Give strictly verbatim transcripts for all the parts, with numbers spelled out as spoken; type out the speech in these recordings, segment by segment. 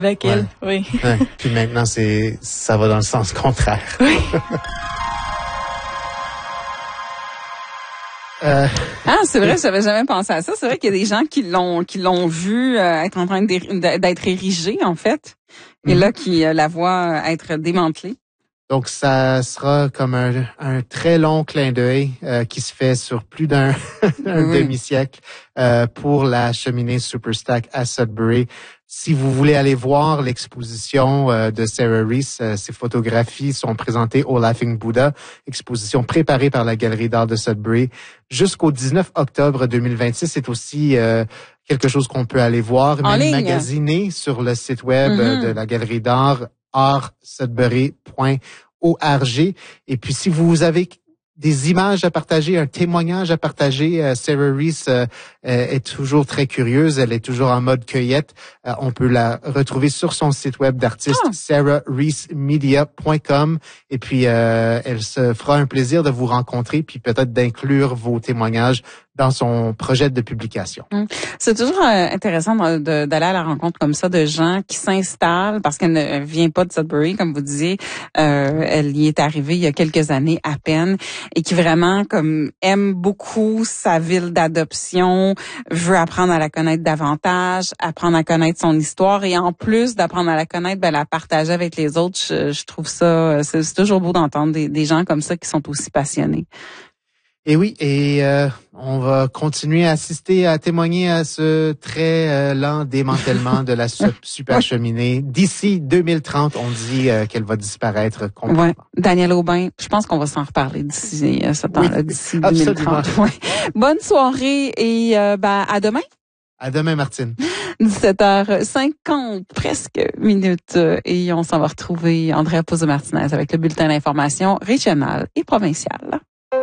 Avec ouais. elle, oui. Ouais. Puis maintenant, c'est ça va dans le sens contraire. Oui. euh... Ah, c'est vrai, j'avais jamais pensé à ça. C'est vrai qu'il y a des gens qui l'ont qui l'ont vu euh, être en train d'être érigé, en fait, et mm-hmm. là qui euh, la voient être démantelée. Donc, ça sera comme un, un très long clin d'œil euh, qui se fait sur plus d'un oui. demi-siècle euh, pour la cheminée Superstack à Sudbury. Si vous voulez aller voir l'exposition euh, de Sarah Rees, euh, ses photographies sont présentées au Laughing Buddha, exposition préparée par la Galerie d'art de Sudbury. Jusqu'au dix-neuf octobre deux mille vingt-six, c'est aussi euh, quelque chose qu'on peut aller voir, en même ligne. magasiné sur le site web mm-hmm. de la Galerie d'art art sudbury point org. Et puis, si vous avez des images à partager, un témoignage à partager, euh, Sarah Rees euh, est toujours très curieuse, elle est toujours en mode cueillette. Euh, on peut la retrouver sur son site web d'artiste, ah. sarah rees media point com. Et puis, euh, elle se fera un plaisir de vous rencontrer, puis peut-être d'inclure vos témoignages dans son projet de publication. C'est toujours euh, intéressant de, d'aller à la rencontre comme ça de gens qui s'installent parce qu'elle ne vient pas de Sudbury, comme vous disiez. Euh, elle y est arrivée il y a quelques années à peine et qui vraiment comme aime beaucoup sa ville d'adoption, veut apprendre à la connaître davantage, apprendre à connaître son histoire et en plus d'apprendre à la connaître, ben la partager avec les autres. Je, je trouve ça, c'est, c'est toujours beau d'entendre des, des gens comme ça qui sont aussi passionnés. Et oui, et euh, on va continuer à assister, à témoigner à ce très euh, lent démantèlement de la super cheminée. D'ici deux mille trente, on dit euh, qu'elle va disparaître complètement. Ouais. Daniel Aubin, je pense qu'on va s'en reparler d'ici euh, ce temps-là, oui, d'ici deux mille trente. Ouais. Bonne soirée et euh, ben, à demain. À demain, Martine. dix-sept heures cinquante, presque minutes, et on s'en va retrouver Andrea Pozzo-Martinez avec le bulletin d'information régional et provincial.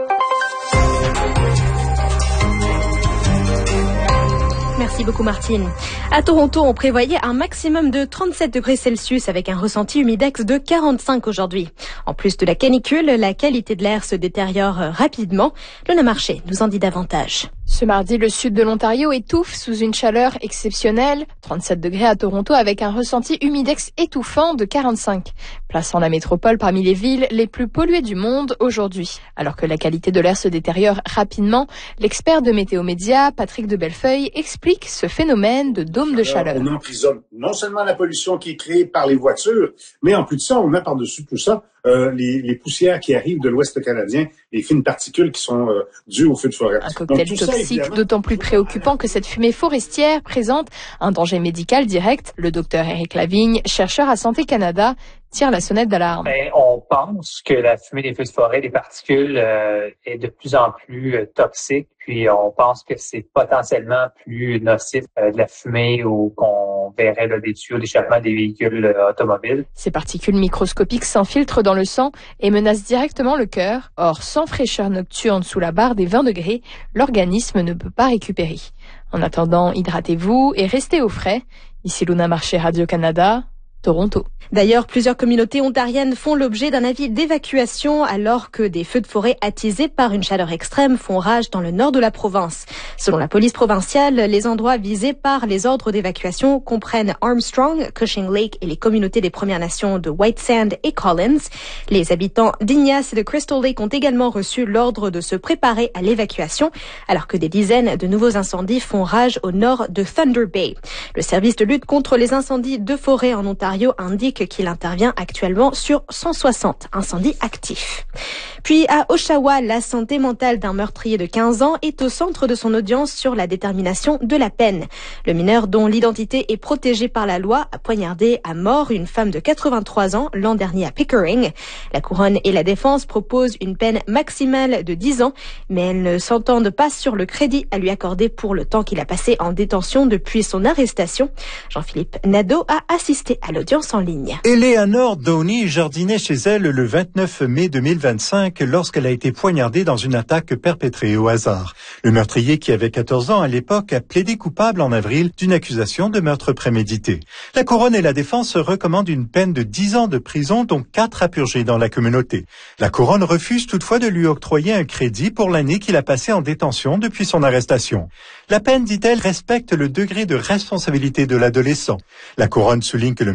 Merci beaucoup Martine. À Toronto, on prévoyait un maximum de trente-sept degrés Celsius avec un ressenti humidex de quarante-cinq aujourd'hui. En plus de la canicule, la qualité de l'air se détériore rapidement. Lona Marché nous en dit davantage. Ce mardi, le sud de l'Ontario étouffe sous une chaleur exceptionnelle. trente-sept degrés à Toronto avec un ressenti humidex étouffant de quarante-cinq. Plaçant la métropole parmi les villes les plus polluées du monde aujourd'hui. Alors que la qualité de l'air se détériore rapidement, l'expert de Météo Média, Patrick de Bellefeuille, explique ce phénomène de dôme de chaleur. On emprisonne non seulement la pollution qui est créée par les voitures, mais en plus de ça, on met par-dessus tout ça euh, les, les poussières qui arrivent de l'Ouest canadien, les fines particules qui sont euh, dues au feu de forêt. Un cocktail Donc, toxique ça, d'autant plus préoccupant que cette fumée forestière présente un danger médical direct. Le docteur Éric Lavigne, chercheur à Santé Canada, tire la sonnette d'alarme. Ben, on pense que la fumée des feux de forêt, des particules, euh, est de plus en plus euh, toxique. Puis on pense que c'est potentiellement plus nocif euh, de la fumée ou qu'on verrait là, des tuyaux d'échappement des véhicules euh, automobiles. Ces particules microscopiques s'infiltrent dans le sang et menacent directement le cœur. Or, sans fraîcheur nocturne sous la barre des vingt degrés, l'organisme ne peut pas récupérer. En attendant, hydratez-vous et restez au frais. Ici Luna Marché, Radio-Canada, Toronto. D'ailleurs, plusieurs communautés ontariennes font l'objet d'un avis d'évacuation alors que des feux de forêt attisés par une chaleur extrême font rage dans le nord de la province. Selon la police provinciale, les endroits visés par les ordres d'évacuation comprennent Armstrong, Cushing Lake et les communautés des Premières Nations de White Sand et Collins. Les habitants d'Ignace et de Crystal Lake ont également reçu l'ordre de se préparer à l'évacuation alors que des dizaines de nouveaux incendies font rage au nord de Thunder Bay. Le service de lutte contre les incendies de forêt en Ontario indique qu'il intervient actuellement sur cent soixante incendies actifs. Puis à Oshawa, la santé mentale d'un meurtrier de quinze ans est au centre de son audience sur la détermination de la peine. Le mineur, dont l'identité est protégée par la loi, a poignardé à mort une femme de quatre-vingt-trois ans l'an dernier à Pickering. La couronne et la défense proposent une peine maximale de dix ans, mais elles ne s'entendent pas sur le crédit à lui accorder pour le temps qu'il a passé en détention depuis son arrestation. Jean-Philippe Nadeau a assisté à l'audience en ligne. Eleanor Downey jardinait chez elle le vingt-neuf mai deux mille vingt-cinq lorsqu'elle a été poignardée dans une attaque perpétrée au hasard. Le meurtrier, qui avait quatorze ans à l'époque, a plaidé coupable en avril d'une accusation de meurtre prémédité. La couronne et la défense recommandent une peine de dix ans de prison, dont quatre à purger dans la communauté. La couronne refuse toutefois de lui octroyer un crédit pour l'année qu'il a passée en détention depuis son arrestation. La peine, dit-elle, respecte le degré de responsabilité de l'adolescent. La couronne souligne que le